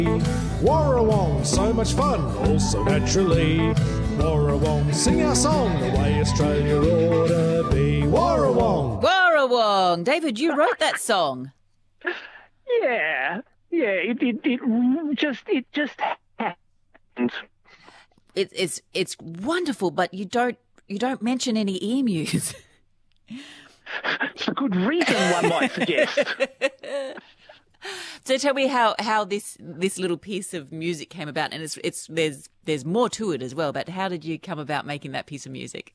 Warrawong, so much fun, also naturally. Warrawong, sing our song, the way Australia ought to be. Warrawong. Warrawong. David, you wrote that song. Yeah. It just happened. It's wonderful, but you don't mention any emus. It's a good reason, one might suggest. So tell me how this little piece of music came about, and there's more to it as well. But how did you come about making that piece of music?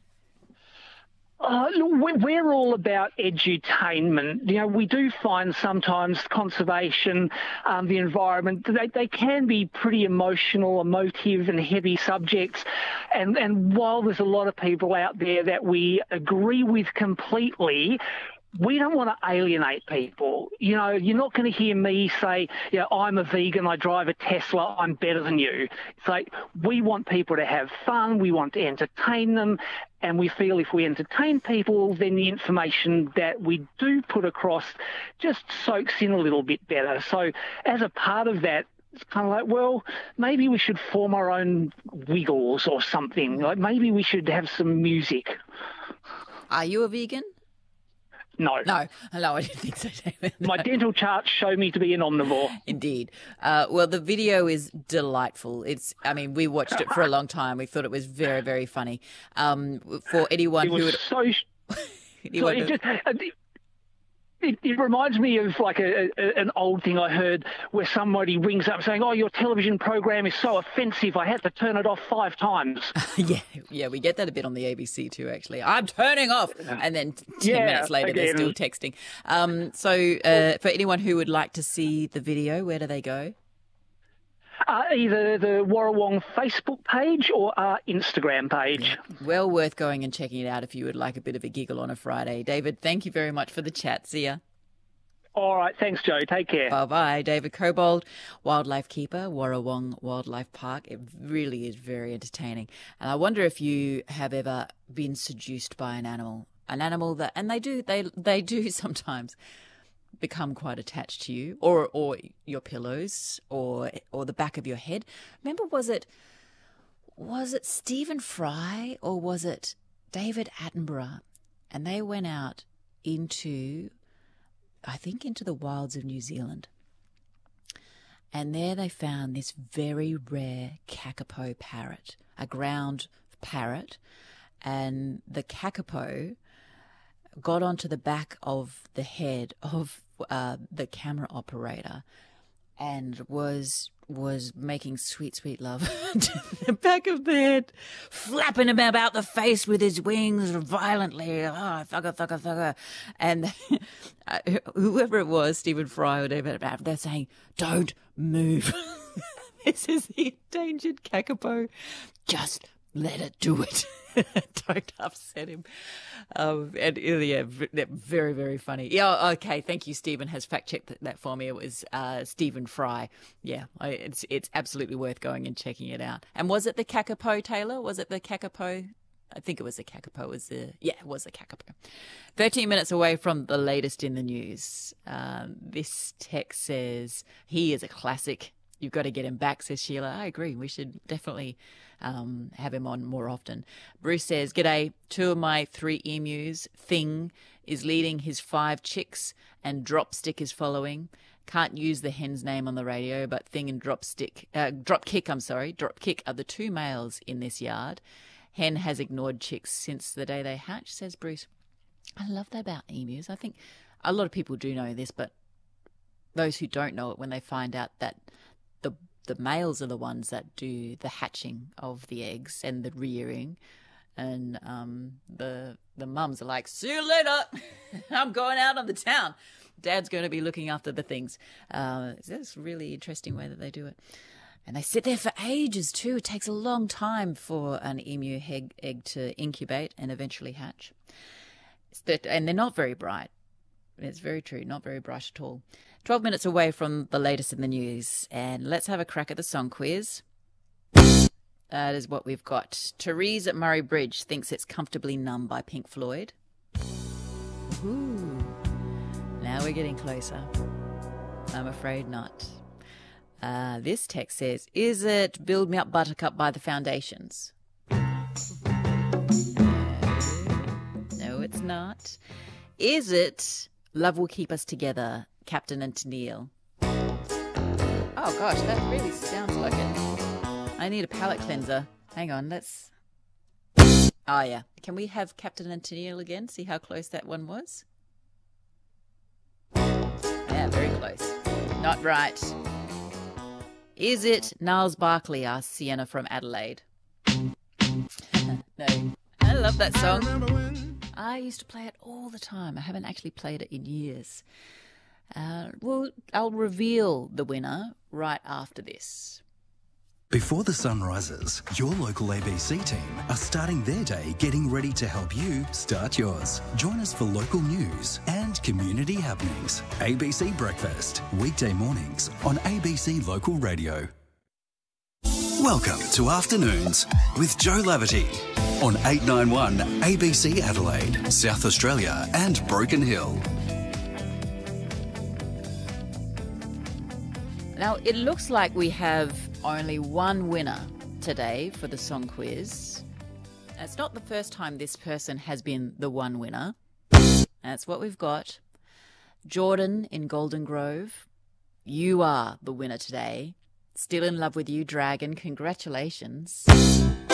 Look, we're all about edutainment. You know, we do find sometimes conservation, the environment, they can be pretty emotional, emotive and heavy subjects. And while there's a lot of people out there that we agree with completely, we don't want to alienate people. You know, you're not going to hear me say, you know, I'm a vegan, I drive a Tesla, I'm better than you. It's like we want people to have fun, we want to entertain them, and we feel if we entertain people, then the information that we do put across just soaks in a little bit better. So as a part of that, it's kind of like, well, maybe we should form our own Wiggles or something. Like maybe we should have some music. Are you a vegan? No, I didn't think so, David. My dental charts show me to be an omnivore. Indeed. Well, the video is delightful. We watched it for a long time. We thought it was very, very funny. For anyone who It reminds me of like an old thing I heard where somebody rings up saying, "Oh, your television program is so offensive, I had to turn it off 5 times." Yeah, we get that a bit on the ABC too, actually. I'm turning off. And then 10 minutes later, they're still texting. So for anyone who would like to see the video, where do they go? Either the Warrawong Facebook page or our Instagram page. Yeah. Well worth going and checking it out if you would like a bit of a giggle on a Friday. David, thank you very much for the chat. See ya. All right. Thanks, Joe. Take care. Bye-bye. David Cobold, wildlife keeper, Warrawong Wildlife Park. It really is very entertaining. And I wonder if you have ever been seduced by an animal that, and they do sometimes become quite attached to you, or your pillows, or the back of your head. Remember, was it Stephen Fry or was it David Attenborough? And they went out into the wilds of New Zealand, and there they found this very rare kakapo parrot, a ground parrot, and the kakapo got onto the back of the head of the camera operator and was making sweet love to the back of the head, flapping him about the face with his wings violently. Thugger. And whoever it was, Stephen Fry or David, they're saying, "Don't move." This is the endangered kakapo. Just let it do it. Don't upset him. Very, very funny. Yeah, okay. Thank you. Stephen has fact-checked that for me. It was Stephen Fry. Yeah, it's absolutely worth going and checking it out. And was it the kakapo, Taylor? Was it the kakapo? I think it was the kakapo. It was the kakapo. 13 minutes away from the latest in the news. This text says, "He is a classic. You've got to get him back," says Sheila. I agree. We should definitely have him on more often. Bruce says, "G'day. 2 of my 3 emus. Thing is leading his 5 chicks and Dropstick is following. Can't use the hen's name on the radio, but Thing and Dropkick are the 2 males in this yard. Hen has ignored chicks since the day they hatched," says Bruce. I love that about emus. I think a lot of people do know this, but those who don't know it, when they find out that the males are the ones that do the hatching of the eggs and the rearing, and the mums are like, "See you later. I'm going out on the town. Dad's going to be looking after the things." That's a really interesting way that they do it. And they sit there for ages too. It takes a long time for an emu egg to incubate and eventually hatch. And they're not very bright. It's very true, not very bright at all. 12 minutes away from the latest in the news, and let's have a crack at the song quiz. That is what we've got. Therese at Murray Bridge thinks it's Comfortably Numb by Pink Floyd. Ooh. Now we're getting closer. I'm afraid not. This text says, is it Build Me Up Buttercup by the Foundations? No, it's not. Is it Love Will Keep Us Together, Captain and Tennille? Oh gosh, that really sounds like it. I need a palate cleanser. Hang on, let's... Oh yeah. Can we have Captain and Tennille again? See how close that one was? Yeah, very close. Not right. Is it Niles Barkley, asked Sienna from Adelaide? No. I love that song. I used to play it all the time. I haven't actually played it in years. Well, I'll reveal the winner right after this. Before the sun rises, your local ABC team are starting their day getting ready to help you start yours. Join us for local news and community happenings. ABC Breakfast, weekday mornings on ABC Local Radio. Welcome to Afternoons with Joe Laverty on 891 ABC Adelaide, South Australia and Broken Hill. Now, it looks like we have only one winner today for the song quiz. It's not the first time this person has been the one winner. That's what we've got. Jordan in Golden Grove, you are the winner today. Still in love with you, Dragon. Congratulations.